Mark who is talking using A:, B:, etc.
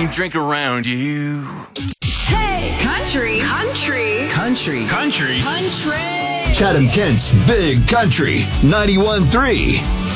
A: drink around you.
B: Hey! Country! Country!
C: Country.
D: Country.
B: Country!
E: Chatham Kent's Big Country 91.3.